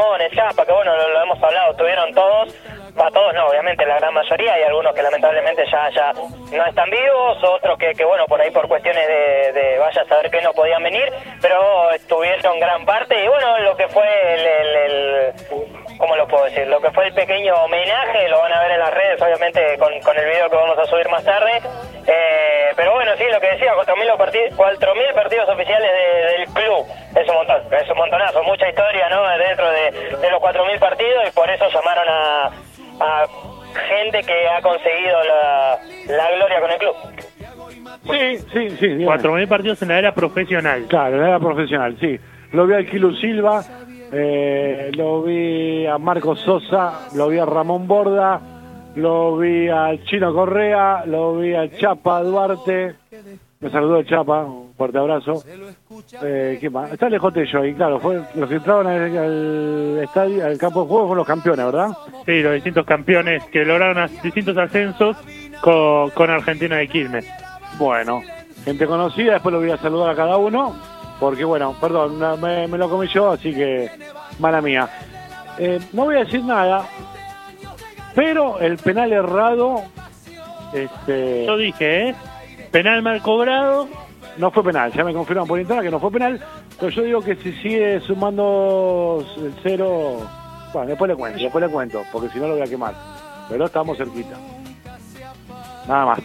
Ramón, el Chapa, que bueno, lo hemos hablado, tuvieron todos, todos no, obviamente la gran mayoría, hay algunos que lamentablemente ya no están vivos, otros que bueno, por ahí por cuestiones de vaya a saber que no podían venir, pero estuvieron gran parte, y bueno, lo que fue ¿cómo lo puedo decir? Lo que fue el pequeño homenaje, lo van a ver en las redes, obviamente, con el video que vamos a subir más tarde. Pero bueno, sí, lo que decía, 4.000 partidos oficiales del club. Es un montón, es un montonazo, mucha historia, ¿no? Dentro de los 4.000 partidos, y por eso llamaron a gente que ha conseguido la gloria con el club. Sí. 4.000 partidos en la era profesional. Claro, en la era profesional, sí. Lo vi a Kilu Silva, lo vi a Marcos Sosa, lo vi a Ramón Borda, lo vi al Chino Correa, lo vi al Chapa Duarte. Me saludó el Chapa, un fuerte abrazo. ¿Qué más? Está lejos de ellos ahí, claro. Los que entraron al estadio, al campo de juego, fueron los campeones, ¿verdad? Sí, los distintos campeones que lograron distintos ascensos con Argentina de Quilmes. Bueno, gente conocida, después lo voy a saludar a cada uno, porque bueno, perdón, me lo comí yo, así que mala mía. No voy a decir nada, pero el penal errado, yo dije, penal mal cobrado. No fue penal, ya me confirman por internet que no fue penal, pero yo digo que si sigue sumando el 0, bueno, después le cuento, porque si no lo voy a quemar, pero estamos cerquita. Nada más.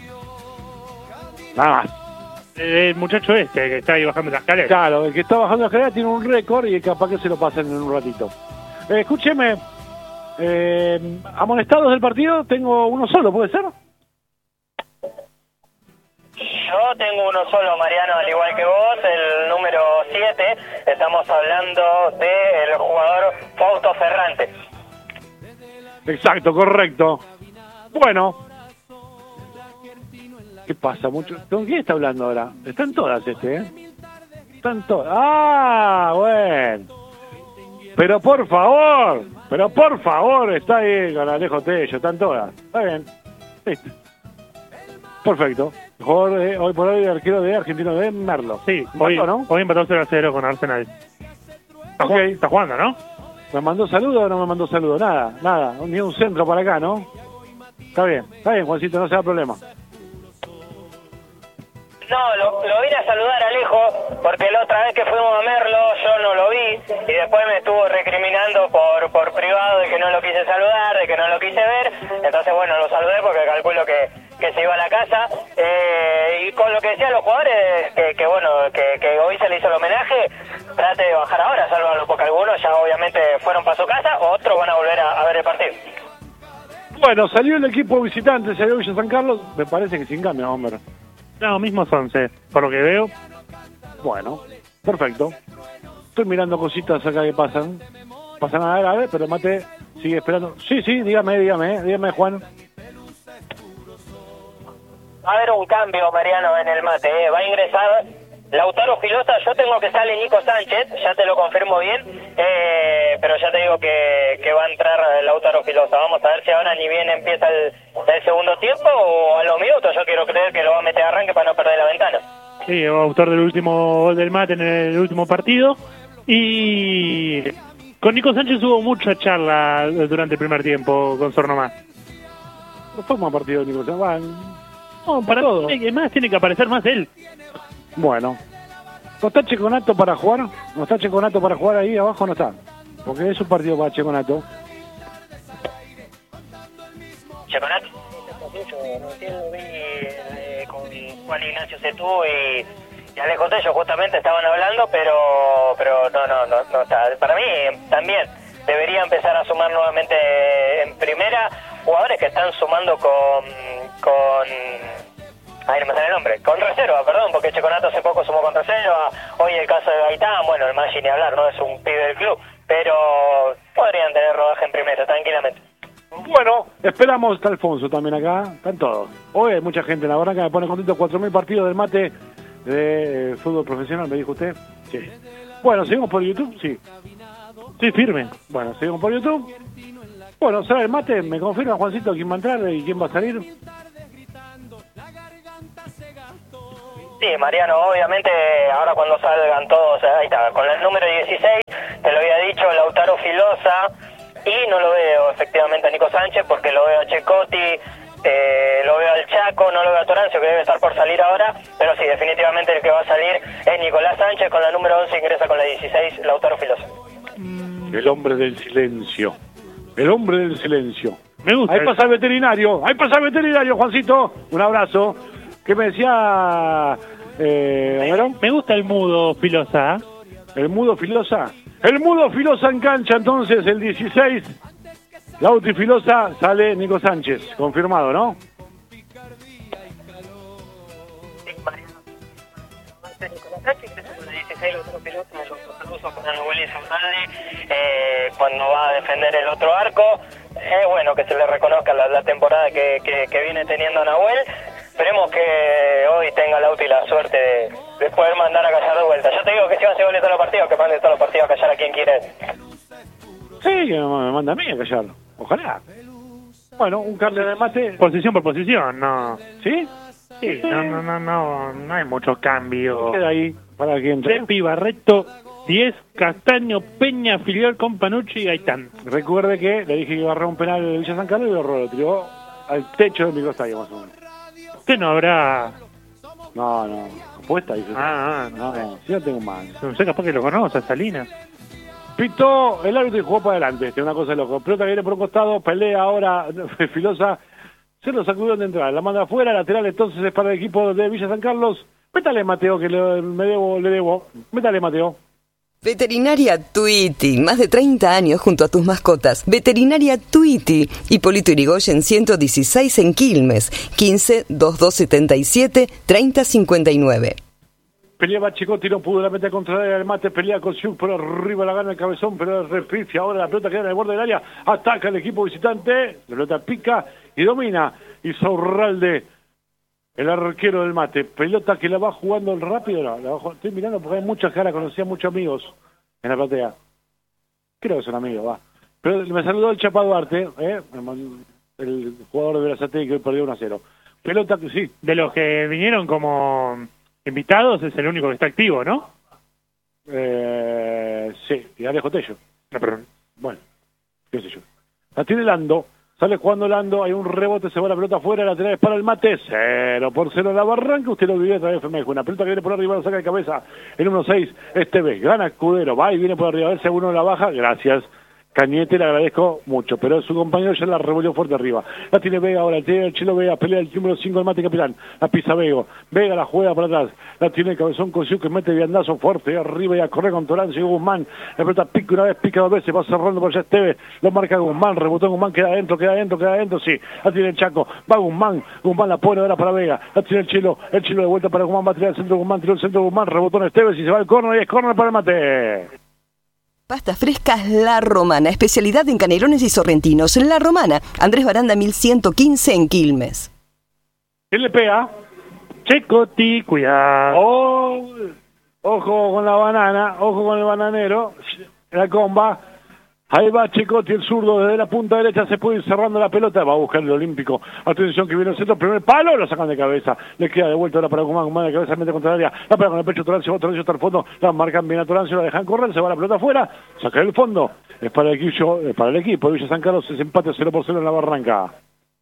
El muchacho que está ahí bajando la escalera. Claro, el que está bajando la escalera tiene un récord y capaz que se lo pasen en un ratito. Escúcheme, amonestados del partido, tengo uno solo, ¿puede ser? Yo tengo uno solo, Mariano, al igual que vos, el número 7. Estamos hablando del jugador Fausto Ferrante. Exacto, correcto. Bueno. ¿Qué pasa? ¿Con quién está hablando ahora? Están todas Están todas. ¡Ah, bueno! Pero por favor, está ahí con Alejo Tello, están todas. Está bien. Listo. Perfecto. El jugador hoy por hoy arquero de Argentino de Merlo. Sí, hoy empató 0-0 con Arsenal. Está jugando, ¿no? ¿Me mandó saludo o no me mandó saludo? Nada. Ni un centro para acá, ¿no? Está bien, Juancito, no se da problema. No, lo vine a saludar a Alejo, porque la otra vez que fuimos a Merlo yo no lo vi, y después me estuvo recriminando por privado de que no lo quise saludar, de que no lo quise ver. Entonces bueno, lo saludé porque calculo que se iba a la casa, y con lo que decían los jugadores, que hoy se le hizo el homenaje, trate de bajar ahora, sálvalo, porque algunos ya obviamente fueron para su casa, otros van a volver a ver el partido. Bueno, salió el equipo visitante, salió Villa San Carlos, me parece que sin cambio, hombre. No, mismos 11, por lo que veo. Bueno, perfecto. Estoy mirando cositas acá que pasan. Pasa nada grave, pero Mate sigue esperando. Sí, dígame, Juan. Va a haber un cambio, Mariano, en el Mate. Va a ingresar Lautaro Filosa. Yo tengo que sale Nico Sánchez, ya te lo confirmo bien. Pero ya te digo que va a entrar Lautaro Filosa. Vamos a ver si ahora ni bien empieza el segundo tiempo o a los minutos. Yo quiero creer que lo va a meter a arranque para no perder la ventana. Sí, autor del último gol del Mate en el último partido. Y con Nico Sánchez hubo mucha charla durante el primer tiempo con Sornomás. No fue un partido de Nico Sánchez. No, para todo. Más tiene que aparecer más él. Bueno. ¿No está Checonato para jugar? ¿No está Checonato para jugar ahí abajo? No está. Porque es un partido para Checonato. Checonato. Lo vi con Juan Ignacio Cetú y Alejo Tello justamente estaban hablando, pero no está. Para mí también debería empezar a sumar nuevamente en primera jugadores que están sumando ahí no me sale el nombre, con reserva, perdón, porque Checonato hace poco sumó con reserva, hoy el caso de Gaitán, bueno, el Maggi ni hablar, no es un pibe del club, pero podrían tener rodaje en primera, tranquilamente. Bueno, esperamos, está Alfonso también acá, están todos. Hoy hay mucha gente en la barranca, me pone contento, 4.000 partidos del Mate de fútbol profesional, me dijo usted. Sí. Bueno, ¿seguimos por YouTube? Sí. Sí, firme. Bueno, seguimos por YouTube. Bueno, ¿sabe el Mate? ¿Me confirma, Juancito, quién va a entrar y quién va a salir? Sí, Mariano, obviamente ahora cuando salgan todos, ahí está, con el número 16 te lo había dicho, Lautaro Filosa, y no lo veo efectivamente a Nico Sánchez porque lo veo a Checotti, lo veo al Chaco, no lo veo a Torancio, que debe estar por salir ahora, pero sí, definitivamente el que va a salir es Nicolás Sánchez, con la número 11 ingresa con la 16, Lautaro Filosa. El hombre del silencio. El hombre del silencio. Me gusta. Ahí pasa el veterinario. Ahí pasa el veterinario, Juancito. Un abrazo. ¿Qué me decía? ¿Homero? Me gusta el mudo, Filosa. El mudo Filosa. El mudo Filosa en cancha, entonces, el 16. Lauti Filosa, sale Nico Sánchez. Confirmado, ¿no? Cuando va a defender el otro arco, es bueno que se le reconozca la temporada que viene teniendo Nahuel. Esperemos que hoy tenga Lauti la suerte de poder mandar a callar de vuelta. Yo te digo que si va a hacer goles todos los partidos, que mande todos los partidos a callar a quien quiere. Sí, que me manda a mí a callarlo. Ojalá. Bueno, un carne de mate. Posición por posición, no. ¿Sí? Sí, no hay mucho cambio. Queda ahí para que entre. Trepi, Barreto, 10, Castaño, Peña, Filiol, Companucci y Gaitán. Recuerde que le dije que iba a agarrar un penal de Villa San Carlos y lo tiró al techo del microestadio, más o menos. Usted no habrá... No, apuesta, dice. No. Sí, no tengo mal. No sé, capaz que lo conoce, a Salinas. Pitó el árbitro y jugó para adelante. Una cosa de loco. Pelota que viene por un costado, pelea ahora Filosa. Se lo sacudieron de entrada. La manda afuera, lateral entonces es para el equipo de Villa San Carlos. Métale, Mateo, que le debo. Métale, Mateo. Veterinaria Tuiti, más de 30 años junto a tus mascotas. Veterinaria Tuiti, Hipólito Yrigoyen 116 en Quilmes, 15-2277-3059. Peleaba Chicotti, no pudo la meta contraria del mate, pelea con Siuk por arriba, la gana el cabezón, pero repite ahora la pelota queda en el borde del área, ataca el equipo visitante, la pelota pica y domina, y Saurralde, el arquero del mate, pelota que la va jugando rápido, estoy mirando porque hay muchas caras, conocía muchos amigos en la platea, creo que son amigos, va, pero me saludó el Chapa Duarte, el jugador de Berazategui que hoy perdió 1-0, pelota que sí. De los que vinieron como invitados es el único que está activo, ¿no? Sí, y Alejo Tello. No, perdón. Bueno, qué sé yo. La tiene Lando, sale jugando Lando, hay un rebote, se va la pelota afuera, laterales para el mate, 0-0 la Barranca, usted lo vive a través de FMG, una pelota que viene por arriba, lo saca de cabeza, el 1-6, gana Escudero, va y viene por arriba, a ver si alguno la baja, gracias. Cañete, le agradezco mucho, pero su compañero ya la revolvió fuerte arriba. La tiene Vega ahora, tiene el Chelo Vega, pelea el número 5 del mate Capilán. La pisa Vega la juega para atrás. La tiene el cabezón con Siu que mete viandazo fuerte arriba y a correr con Torancio y Guzmán. La pelota pica una vez, pica dos veces, va cerrando por allá Esteve. Lo marca Guzmán, rebotó Guzmán, queda adentro, sí. La tiene el Chaco, va Guzmán la pone ahora para Vega. La tiene el Chelo de vuelta para Guzmán, va a tirar el centro Guzmán, tiró el centro Guzmán, rebotó en Esteves y se va al córner y es córner para el mate. Pastas frescas La Romana, especialidad en canelones y sorrentinos. La Romana, Andrés Baranda 1115 en Quilmes. ¿Quién le pega? Checotti, cuidado. Ojo con la banana, ojo con el bananero, la comba. Ahí va Checotti, el zurdo, desde la punta derecha se puede ir cerrando la pelota, va a buscar el olímpico. Atención que viene el centro, primer palo, lo sacan de cabeza. Le queda de vuelta ahora para Guzmán de cabeza, mete contra el área. La pega con el pecho Torancio hasta el fondo, la marcan bien a Torancio, la dejan correr, se va la pelota afuera, saca el fondo. Es para el equipo de Villa San Carlos, es empate 0-0 en la Barranca.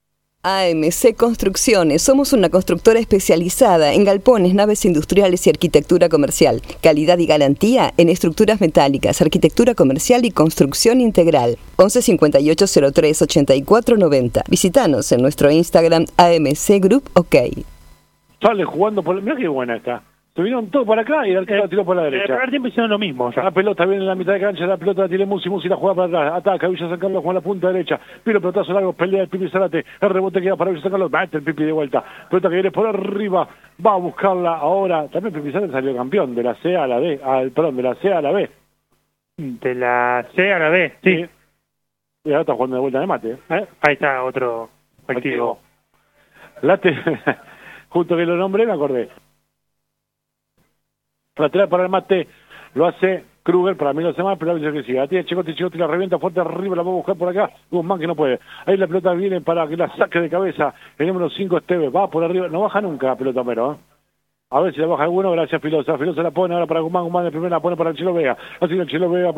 AMC Construcciones. Somos una constructora especializada en galpones, naves industriales y arquitectura comercial. Calidad y garantía en estructuras metálicas, arquitectura comercial y construcción integral. 11 58 03 84 90. Visítanos en nuestro Instagram AMC Group OK. Sale jugando por... Mirá qué buena está. Se vinieron todos para acá y el arquero tiró por la derecha. En el primer tiempo hicieron lo mismo. Ya. La pelota viene en la mitad de cancha, la pelota la tiene Musi la juega para atrás, ataca Villa San Carlos con la punta derecha, piro pelotazo largo, pelea el Pipi Zarate, el rebote queda para Villa San Carlos, mete el Pipi de vuelta, pelota que viene por arriba, va a buscarla ahora, también Pipi Zarate salió campeón, de la C a la D, de la C a la B. De la C a la B, sí. Y ahora está jugando de vuelta de mate. Ahí está otro activo. Justo que lo nombré me acordé. Lateral para el mate, lo hace Kruger, para mí lo hace mal, pero la que sigue. La tiene Checotti la revienta fuerte arriba, la va a buscar por acá, Guzmán que no puede. Ahí la pelota viene para que la saque de cabeza, el número 5 Esteves, va por arriba, no baja nunca la pelota, pero a ver si la baja alguno, gracias Filosa la pone ahora para Guzmán de primera la pone para el Chelo Vega, así el Chelo Vega